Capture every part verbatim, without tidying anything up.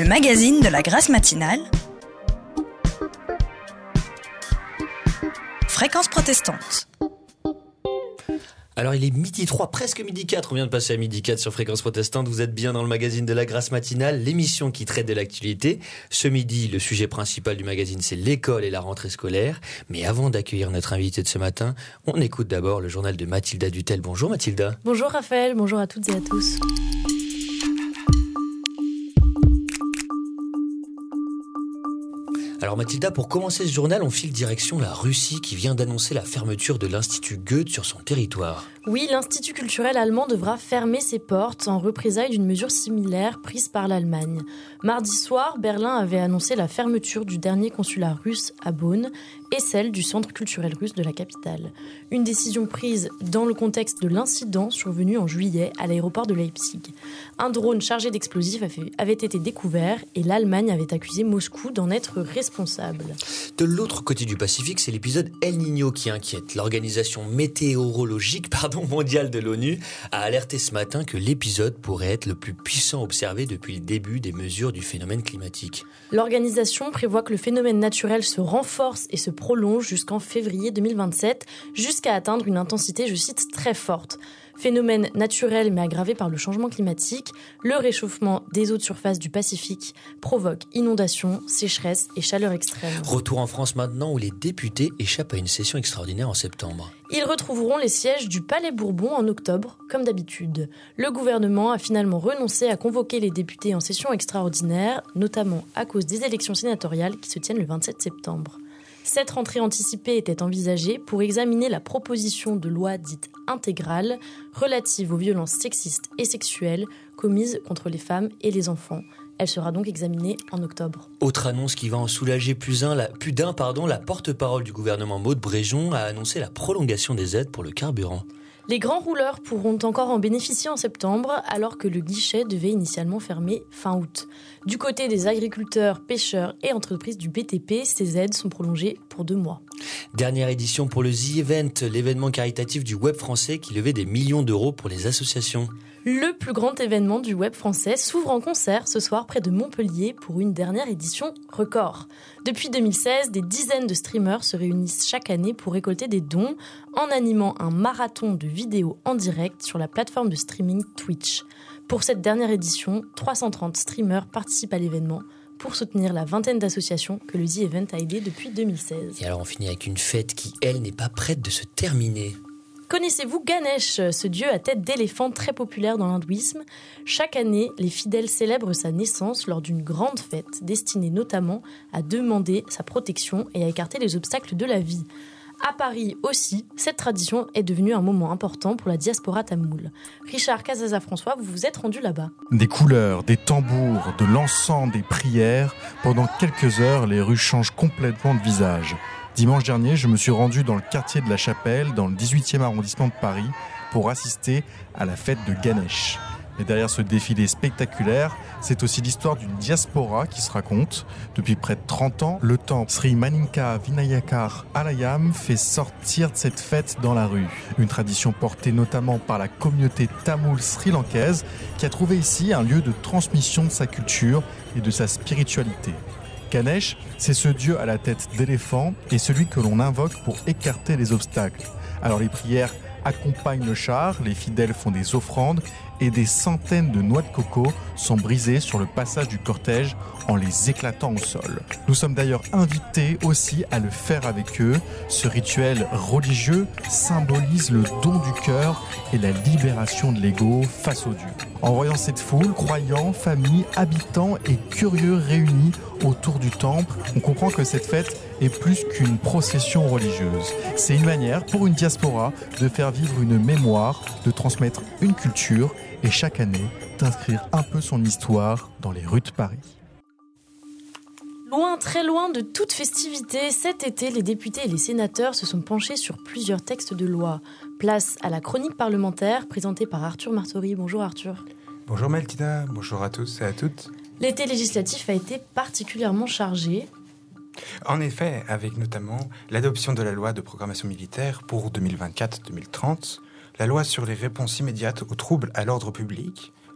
le magazine de la Grâce matinale, Fréquence protestante. Alors il est midi trois, presque midi quatre, on vient de passer à midi quatre sur Fréquence protestante, vous êtes bien dans le magazine de la Grâce matinale, l'émission qui traite de l'actualité. Ce midi, le sujet principal du magazine, c'est l'école et la rentrée scolaire. Mais avant d'accueillir notre invité de ce matin, on écoute d'abord le journal de Mathilda Dutel. Bonjour Mathilda. Bonjour Raphaël, bonjour à toutes et à tous. Alors Mathilda, pour commencer ce journal, on file direction la Russie qui vient d'annoncer la fermeture de l'Institut Goethe sur son territoire. Oui, l'Institut culturel allemand devra fermer ses portes en représailles d'une mesure similaire prise par l'Allemagne. Mardi soir, Berlin avait annoncé la fermeture du dernier consulat russe à Bonn et celle du centre culturel russe de la capitale. Une décision prise dans le contexte de l'incident survenu en juillet à l'aéroport de Leipzig. Un drone chargé d'explosifs avait été découvert et l'Allemagne avait accusé Moscou d'en être responsable. De l'autre côté du Pacifique, c'est l'épisode El Niño qui inquiète. L'organisation météorologique pardon, mondiale de l'ONU a alerté ce matin que l'épisode pourrait être le plus puissant observé depuis le début des mesures du phénomène climatique. L'organisation prévoit que le phénomène naturel se renforce et se prolonge jusqu'en février deux mille vingt-sept, jusqu'à atteindre une intensité, je cite, très forte. Phénomène naturel mais aggravé par le changement climatique, le réchauffement des eaux de surface du Pacifique provoque inondations, sécheresse et chaleur extrême. Retour en France maintenant où les députés échappent à une session extraordinaire en septembre. Ils retrouveront les sièges du Palais Bourbon en octobre, comme d'habitude. Le gouvernement a finalement renoncé à convoquer les députés en session extraordinaire, notamment à cause des élections sénatoriales qui se tiennent le vingt-sept septembre. Cette rentrée anticipée était envisagée pour examiner la proposition de loi dite intégrale relative aux violences sexistes et sexuelles commises contre les femmes et les enfants. Elle sera donc examinée en octobre. Autre annonce qui va en soulager plus, un, la, plus d'un, pardon, la porte-parole du gouvernement Maud Bréjon a annoncé la prolongation des aides pour le carburant. Les grands rouleurs pourront encore en bénéficier en septembre, alors que le guichet devait initialement fermer fin août. Du côté des agriculteurs, pêcheurs et entreprises du B T P, ces aides sont prolongées pour deux mois. Dernière édition pour le The Event, l'événement caritatif du web français qui levait des millions d'euros pour les associations. Le plus grand événement du web français s'ouvre en concert ce soir près de Montpellier pour une dernière édition record. Depuis deux mille seize, des dizaines de streamers se réunissent chaque année pour récolter des dons en animant un marathon de vidéos en direct sur la plateforme de streaming Twitch. Pour cette dernière édition, trois cent trente streamers participent à l'événement pour soutenir la vingtaine d'associations que le The Event a aidées depuis deux mille seize. Et alors on finit avec une fête qui, elle, n'est pas prête de se terminer. Connaissez-vous Ganesh, ce dieu à tête d'éléphant très populaire dans l'hindouisme ? Chaque année, les fidèles célèbrent sa naissance lors d'une grande fête, destinée notamment à demander sa protection et à écarter les obstacles de la vie. À Paris aussi, cette tradition est devenue un moment important pour la diaspora tamoule. Richard Casaza-François, vous vous êtes rendu là-bas. Des couleurs, des tambours, de l'encens, des prières. Pendant quelques heures, les rues changent complètement de visage. Dimanche dernier, je me suis rendu dans le quartier de la Chapelle, dans le dix-huitième arrondissement de Paris, pour assister à la fête de Ganesh. Et derrière ce défilé spectaculaire, c'est aussi l'histoire d'une diaspora qui se raconte. Depuis près de trente ans, le temple Sri Maninka Vinayakar Alayam fait sortir cette fête dans la rue. Une tradition portée notamment par la communauté tamoule sri-lankaise qui a trouvé ici un lieu de transmission de sa culture et de sa spiritualité. Ganesh, c'est ce dieu à la tête d'éléphant et celui que l'on invoque pour écarter les obstacles. Alors les prières accompagnent le char, les fidèles font des offrandes et des centaines de noix de coco sont brisées sur le passage du cortège en les éclatant au sol. Nous sommes d'ailleurs invités aussi à le faire avec eux. Ce rituel religieux symbolise le don du cœur et la libération de l'ego face au Dieu. En voyant cette foule, croyants, familles, habitants et curieux réunis autour du temple, on comprend que cette fête est plus qu'une procession religieuse. C'est une manière pour une diaspora de faire vivre une mémoire, de transmettre une culture et chaque année d'inscrire un peu son histoire dans les rues de Paris. Loin, très loin de toute festivité, cet été, les députés et les sénateurs se sont penchés sur plusieurs textes de loi. Place à la chronique parlementaire présentée par Arthur Martori. Bonjour Arthur. Bonjour Mathilda, bonjour à tous et à toutes. L'été législatif a été particulièrement chargé. En effet, avec notamment l'adoption de la loi de programmation militaire pour deux mille vingt-quatre deux mille trente, la loi sur les réponses immédiates aux troubles à l'ordre public,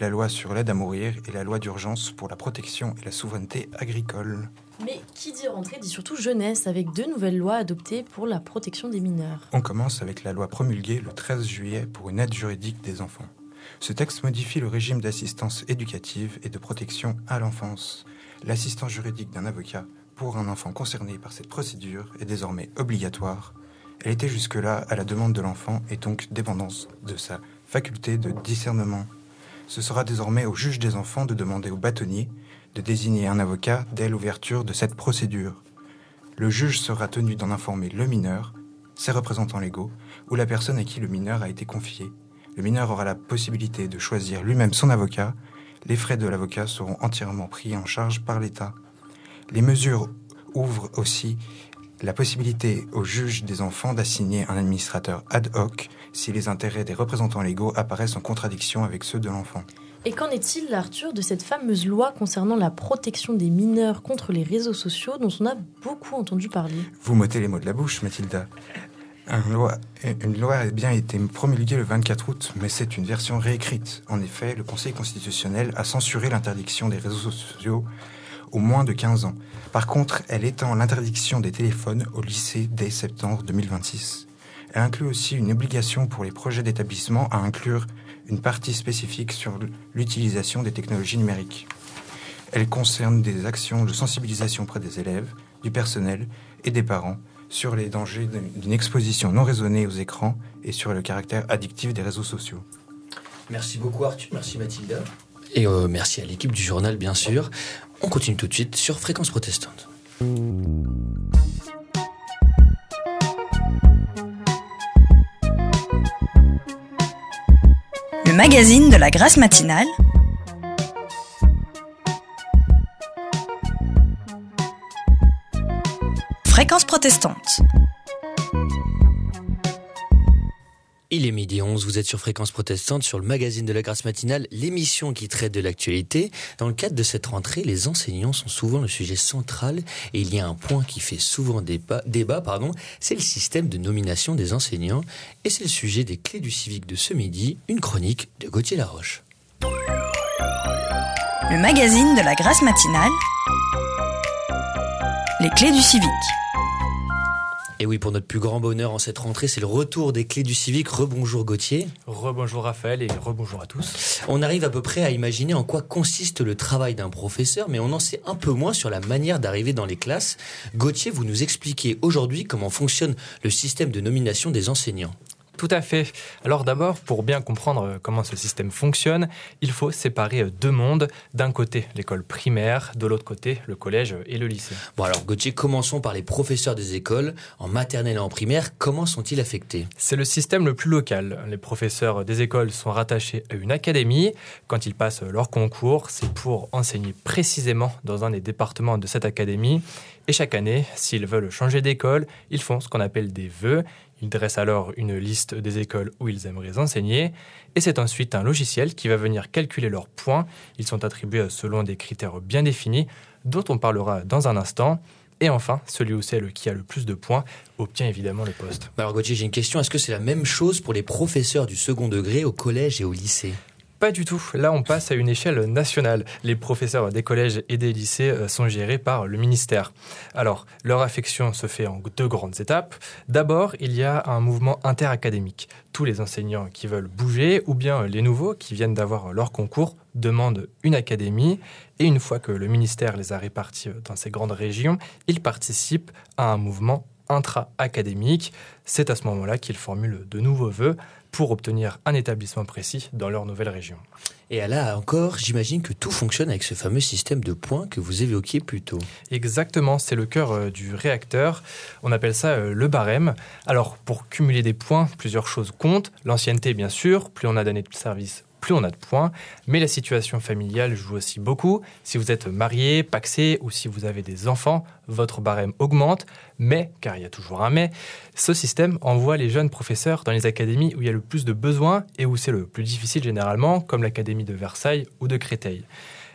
la loi sur l'aide à mourir et la loi d'urgence pour la protection et la souveraineté agricole. Mais qui dit rentrée dit surtout jeunesse, avec deux nouvelles lois adoptées pour la protection des mineurs. On commence avec la loi promulguée le treize juillet pour une aide juridique des enfants. Ce texte modifie le régime d'assistance éducative et de protection à l'enfance. L'assistance juridique d'un avocat pour un enfant concerné par cette procédure est désormais obligatoire. Elle était jusque-là à la demande de l'enfant et donc dépendance de sa faculté de discernement. Ce sera désormais au juge des enfants de demander au bâtonnier de désigner un avocat dès l'ouverture de cette procédure. Le juge sera tenu d'en informer le mineur, ses représentants légaux ou la personne à qui le mineur a été confié. Le mineur aura la possibilité de choisir lui-même son avocat. Les frais de l'avocat seront entièrement pris en charge par l'État. Les mesures ouvrent aussi la possibilité au juge des enfants d'assigner un administrateur ad hoc si les intérêts des représentants légaux apparaissent en contradiction avec ceux de l'enfant. Et qu'en est-il, Arthur, de cette fameuse loi concernant la protection des mineurs contre les réseaux sociaux dont on a beaucoup entendu parler ? Vous m'ôtez les mots de la bouche, Mathilda. Une loi, une loi a bien été promulguée le vingt-quatre août, mais c'est une version réécrite. En effet, le Conseil constitutionnel a censuré l'interdiction des réseaux sociaux aux moins de quinze ans. Par contre, elle étend l'interdiction des téléphones au lycée dès septembre deux mille vingt-six. Elle inclut aussi une obligation pour les projets d'établissement à inclure une partie spécifique sur l'utilisation des technologies numériques. Elle concerne des actions de sensibilisation auprès des élèves, du personnel et des parents sur les dangers d'une exposition non raisonnée aux écrans et sur le caractère addictif des réseaux sociaux. Merci beaucoup Arthur, merci Mathilda. Et euh, merci à l'équipe du journal bien sûr. On continue tout de suite sur Fréquence Protestante. Le magazine de la Grâce matinale. Fréquence Protestante. Il est midi onze, vous êtes sur Fréquence Protestante, sur le magazine de la Grâce matinale, l'émission qui traite de l'actualité. Dans le cadre de cette rentrée, les enseignants sont souvent le sujet central et il y a un point qui fait souvent débat, débat pardon, c'est le système de nomination des enseignants. Et c'est le sujet des clés du civique de ce midi, une chronique de Gauthier Laroche. Le magazine de la Grâce matinale. Les clés du civique. Et oui, pour notre plus grand bonheur en cette rentrée, c'est le retour des clés du civique. Rebonjour Gauthier. Rebonjour Raphaël et rebonjour à tous. On arrive à peu près à imaginer en quoi consiste le travail d'un professeur, mais on en sait un peu moins sur la manière d'arriver dans les classes. Gauthier, vous nous expliquez aujourd'hui comment fonctionne le système de nomination des enseignants. Tout à fait. Alors d'abord, pour bien comprendre comment ce système fonctionne, il faut séparer deux mondes. D'un côté, l'école primaire, de l'autre côté, le collège et le lycée. Bon alors Gauthier, commençons par les professeurs des écoles. En maternelle et en primaire, comment sont-ils affectés ? C'est le système le plus local. Les professeurs des écoles sont rattachés à une académie. Quand ils passent leur concours, c'est pour enseigner précisément dans un des départements de cette académie. Et chaque année, s'ils veulent changer d'école, ils font ce qu'on appelle des vœux. Ils dressent alors une liste des écoles où ils aimeraient enseigner et c'est ensuite un logiciel qui va venir calculer leurs points. Ils sont attribués selon des critères bien définis dont on parlera dans un instant. Et enfin, celui ou celle qui a le plus de points obtient évidemment le poste. Alors Gauthier, j'ai une question. Est-ce que c'est la même chose pour les professeurs du second degré au collège et au lycée ? Pas du tout. Là, on passe à une échelle nationale. Les professeurs des collèges et des lycées sont gérés par le ministère. Alors, leur affection se fait en deux grandes étapes. D'abord, il y a un mouvement interacadémique. Tous les enseignants qui veulent bouger ou bien les nouveaux qui viennent d'avoir leur concours demandent une académie. Et une fois que le ministère les a répartis dans ces grandes régions, ils participent à un mouvement intra-académique. C'est à ce moment-là qu'ils formulent de nouveaux vœux pour obtenir un établissement précis dans leur nouvelle région. Et là encore, j'imagine que tout fonctionne avec ce fameux système de points que vous évoquiez plus tôt. Exactement, c'est le cœur euh, du réacteur. On appelle ça euh, le barème. Alors, pour cumuler des points, plusieurs choses comptent. L'ancienneté, bien sûr, plus on a d'années de service, plus on a de points, mais la situation familiale joue aussi beaucoup. Si vous êtes marié, pacsé ou si vous avez des enfants, votre barème augmente. Mais, car il y a toujours un mais, ce système envoie les jeunes professeurs dans les académies où il y a le plus de besoins et où c'est le plus difficile généralement, comme l'académie de Versailles ou de Créteil.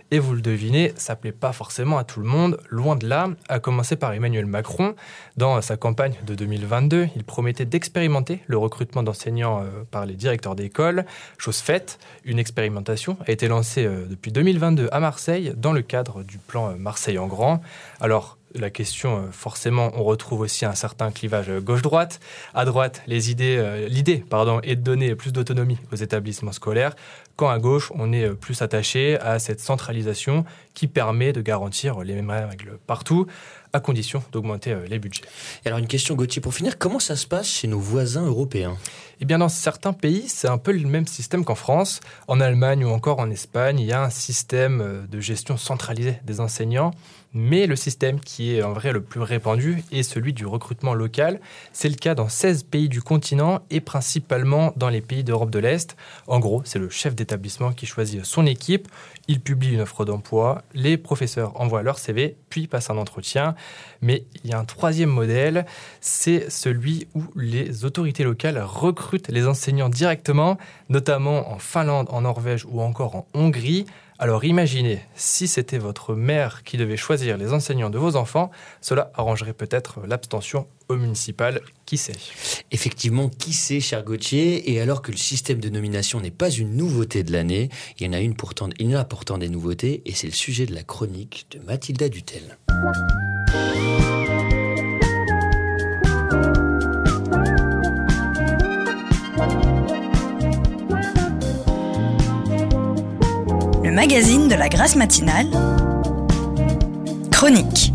Et vous le devinez, ça ne plaît pas forcément à tout le monde, loin de là, à commencer par Emmanuel Macron. Dans sa campagne de deux mille vingt-deux, il promettait d'expérimenter le recrutement d'enseignants euh, par les directeurs d'école. Chose faite, une expérimentation a été lancée euh, depuis deux mille vingt-deux à Marseille dans le cadre du plan euh, Marseille en grand. Alors, la question, forcément, on retrouve aussi un certain clivage gauche-droite. À droite, les idées, euh, l'idée pardon, est de donner plus d'autonomie aux établissements scolaires, quand à gauche, on est plus attaché à cette centralisation qui permet de garantir les mêmes règles partout, à condition d'augmenter les budgets. Et alors une question, Gauthier, pour finir, comment ça se passe chez nos voisins européens ? Eh bien, dans certains pays, c'est un peu le même système qu'en France. En Allemagne ou encore en Espagne, il y a un système de gestion centralisée des enseignants. Mais le système qui est en vrai le plus répandu est celui du recrutement local. C'est le cas dans seize pays du continent et principalement dans les pays d'Europe de l'Est. En gros, c'est le chef d'établissement qui choisit son équipe. Il publie une offre d'emploi, les professeurs envoient leur C V, puis passent un entretien. Mais il y a un troisième modèle, c'est celui où les autorités locales recrutent les enseignants directement, notamment en Finlande, en Norvège ou encore en Hongrie. Alors imaginez, si c'était votre mère qui devait choisir les enseignants de vos enfants, cela arrangerait peut-être l'abstention au municipal, qui sait ? Effectivement, qui sait, cher Gauthier ? Et alors que le système de nomination n'est pas une nouveauté de l'année, il y en a une pourtant, il y en a pourtant des nouveautés, et c'est le sujet de la chronique de Mathilda Dutel. Le magazine de la Grâce matinale, chronique.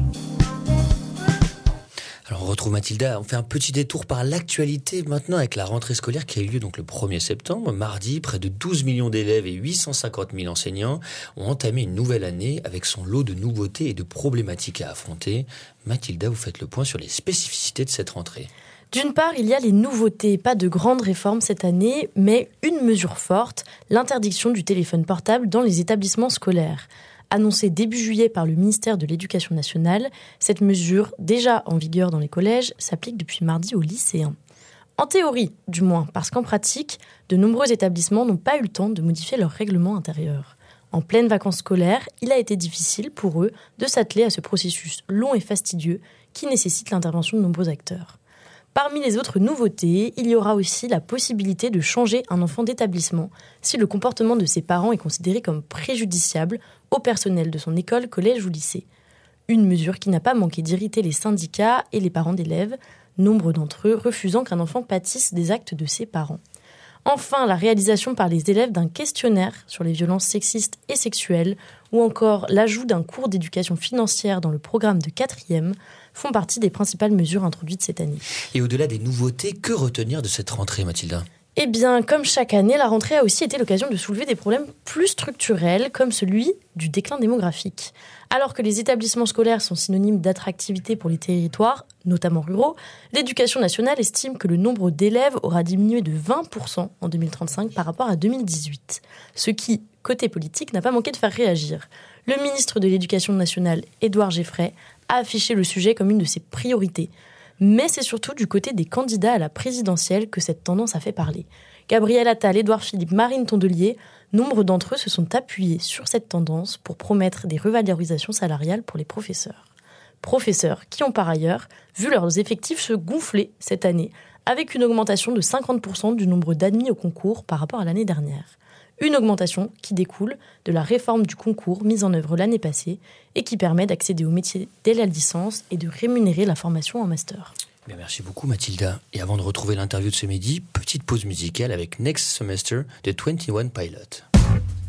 Alors on retrouve Mathilda, on fait un petit détour par l'actualité maintenant avec la rentrée scolaire qui a eu lieu donc le premier septembre. Mardi, près de douze millions d'élèves et huit cent cinquante mille enseignants ont entamé une nouvelle année avec son lot de nouveautés et de problématiques à affronter. Mathilda, vous faites le point sur les spécificités de cette rentrée. D'une part, il y a les nouveautés, pas de grandes réformes cette année, mais une mesure forte, l'interdiction du téléphone portable dans les établissements scolaires. Annoncée début juillet par le ministère de l'Éducation nationale, cette mesure, déjà en vigueur dans les collèges, s'applique depuis mardi aux lycéens. En théorie, du moins, parce qu'en pratique, de nombreux établissements n'ont pas eu le temps de modifier leur règlement intérieur. En pleine vacances scolaires, il a été difficile pour eux de s'atteler à ce processus long et fastidieux qui nécessite l'intervention de nombreux acteurs. Parmi les autres nouveautés, il y aura aussi la possibilité de changer un enfant d'établissement si le comportement de ses parents est considéré comme préjudiciable au personnel de son école, collège ou lycée. Une mesure qui n'a pas manqué d'irriter les syndicats et les parents d'élèves, nombre d'entre eux refusant qu'un enfant pâtisse des actes de ses parents. Enfin, la réalisation par les élèves d'un questionnaire sur les violences sexistes et sexuelles ou encore l'ajout d'un cours d'éducation financière dans le programme de quatrième font partie des principales mesures introduites cette année. Et au-delà des nouveautés, que retenir de cette rentrée, Mathilda ? Eh bien, comme chaque année, la rentrée a aussi été l'occasion de soulever des problèmes plus structurels, comme celui du déclin démographique. Alors que les établissements scolaires sont synonymes d'attractivité pour les territoires, notamment ruraux, l'Éducation nationale estime que le nombre d'élèves aura diminué de vingt pour cent en deux mille trente-cinq par rapport à deux mille dix-huit. Ce qui, côté politique, n'a pas manqué de faire réagir. Le ministre de l'Éducation nationale, Édouard Geffray, a affiché le sujet comme une de ses priorités. Mais c'est surtout du côté des candidats à la présidentielle que cette tendance a fait parler. Gabriel Attal, Édouard Philippe, Marine Tondelier, nombre d'entre eux se sont appuyés sur cette tendance pour promettre des revalorisations salariales pour les professeurs. Professeurs qui ont par ailleurs vu leurs effectifs se gonfler cette année, avec une augmentation de cinquante pour cent du nombre d'admis au concours par rapport à l'année dernière. Une augmentation qui découle de la réforme du concours mise en œuvre l'année passée et qui permet d'accéder au métier dès la licence et de rémunérer la formation en master. Bien, merci beaucoup Mathilda. Et avant de retrouver l'interview de ce midi, petite pause musicale avec Next Semester de vingt et un Pilots.